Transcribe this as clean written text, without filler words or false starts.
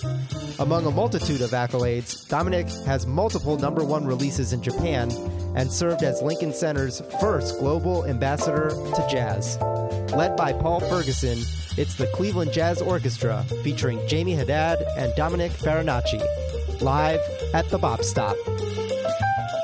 Among a multitude of accolades, Dominic has multiple number one releases in Japan and served as Lincoln Center's first global ambassador to jazz. Led by Paul Ferguson, it's the Cleveland Jazz Orchestra featuring Jamie Haddad and Dominic Farinacci, live at the Bop Stop.